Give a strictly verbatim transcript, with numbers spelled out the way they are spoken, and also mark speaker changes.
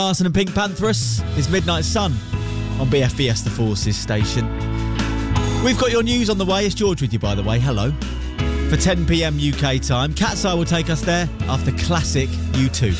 Speaker 1: Arson and Pink Pantherus is Midnight Sun on B F B S The Forces station. We've got your news on the way. It's George with you, by the way. Hello. For ten p m U K time, Cat's Eye will take us there after classic U two.